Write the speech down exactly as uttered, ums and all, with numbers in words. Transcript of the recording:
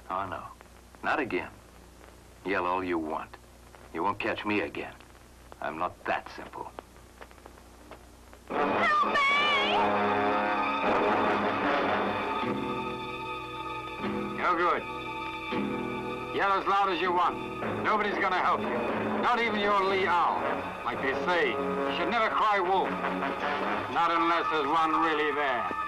Oh, no. Not again. Yell all you want. You won't catch me again. I'm not that simple. Help me! No good. Yell as loud as you want. Nobody's gonna help you. Not even your Lee Owl. Like they say, you should never cry wolf. Not unless there's one really there.